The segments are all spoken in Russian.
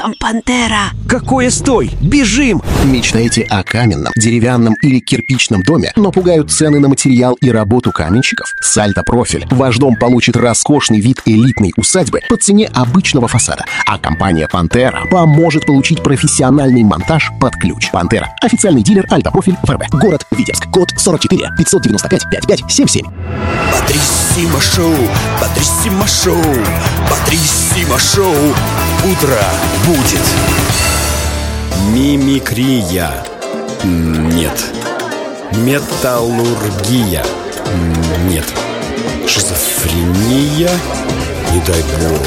Там пантера. Какое стой? Бежим! Мечтаете о каменном, деревянном или кирпичном доме, но пугают цены на материал и работу каменщиков? Сальто Профиль. Ваш дом получит роскошный вид элитной усадьбы по цене обычного фасада. А компания «Пантера» поможет получить профессиональный монтаж под ключ. «Пантера» — официальный дилер Альто Профиль в РБ. Город Витебск. Код 44 595 5577. Патриссимо Шоу, Патриссимо Шоу, Патриссимо Шоу. Утро будет. Мимикрия. Нет. Металлургия. Нет. Шизофрения. Не дай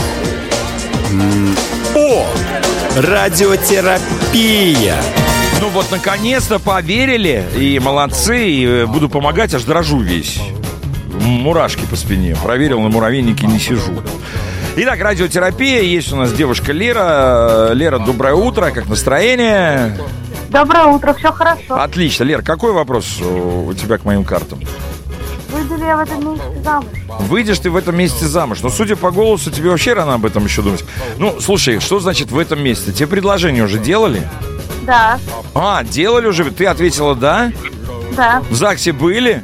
бог. О! Радиотерапия. Ну вот, наконец-то поверили, и молодцы, и буду помогать, аж дрожу весь. Мурашки по спине. Проверил, на муравейнике не сижу. Итак, радиотерапия. Есть у нас девушка Лера. Лера, доброе утро. Как настроение? Доброе утро, все хорошо. Отлично. Лер, какой вопрос у тебя к моим картам? Выйду ли я в этом месяце замуж? Выйдешь ты в этом месяце замуж. Но, судя по голосу, тебе вообще рано об этом еще думать. Ну, слушай, что значит в этом месяце? Тебе предложение уже делали? Да. А, делали уже? Ты ответила «да»? Да. В ЗАГСе были?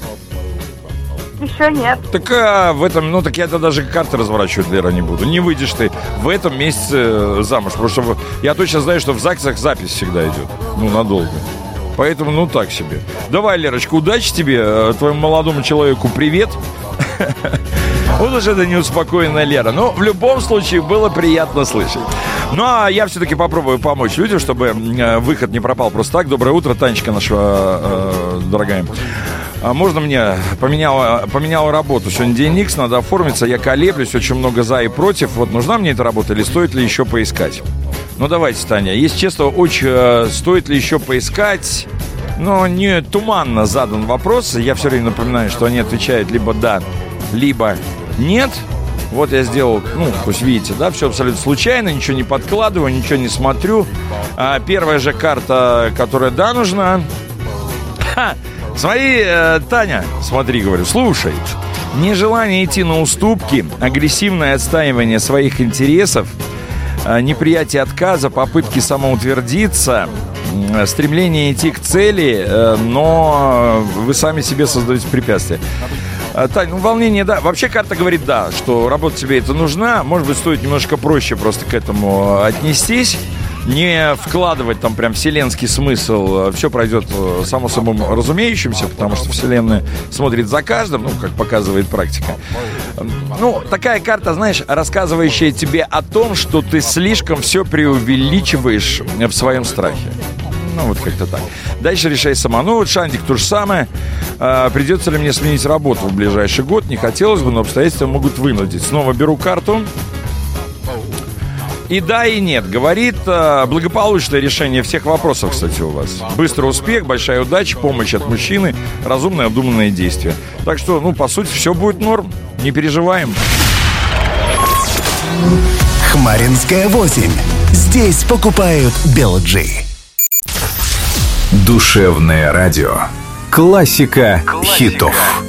Еще нет. Так в этом, ну так я-то даже карты разворачивать, Лера, не буду. Не выйдешь ты в этом месяце замуж. Потому что я точно знаю, что в ЗАГСах запись всегда идет. Ну, надолго. Поэтому, ну, так себе. Давай, Лерочка, удачи тебе, твоему молодому человеку привет. Вот уж это неуспокоенная Лера. Но в любом случае было приятно слышать. Ну, а я все-таки попробую помочь людям, чтобы выход не пропал просто так. Доброе утро, Танечка наша дорогая. А можно мне? Поменяла работу. Сегодня день Икс, надо оформиться. Я колеблюсь, очень много за и против. Вот нужна мне эта работа или стоит ли еще поискать? Ну, давайте, Таня. Если честно, очень стоит ли еще поискать? Но не туманно задан вопрос. Я все время напоминаю, что они отвечают либо да, либо нет. Вот я сделал, ну, пусть видите, да, все абсолютно случайно, ничего не подкладываю, ничего не смотрю. Первая же карта, которая да нужна. Смотри, Таня, смотри, говорю, слушай. Нежелание идти на уступки, агрессивное отстаивание своих интересов, неприятие отказа, попытки самоутвердиться, стремление идти к цели, но вы сами себе создаете препятствия. Тань, ну волнение, да. Вообще карта говорит да, что работа тебе это нужна. Может быть, стоит немножко проще просто к этому отнестись. Не вкладывать там прям вселенский смысл. Все пройдет само собой разумеющимся, потому что вселенная смотрит за каждым, ну, как показывает практика. Ну, такая карта, знаешь, рассказывающая тебе о том, что ты слишком все преувеличиваешь в своем страхе. Ну, вот как-то так. Дальше решай сама. Ну, вот Шандик то же самое. Придется ли мне сменить работу в ближайший год? Не хотелось бы, но обстоятельства могут вынудить. Снова беру карту. И да, и нет. Говорит, благополучное решение всех вопросов, кстати, у вас. Быстрый успех, большая удача, помощь от мужчины, разумное, обдуманное действие. Так что, ну, по сути, все будет норм. Не переживаем. Хмаринская 8. Здесь покупают Белджи. Душевное радио. Классика хитов.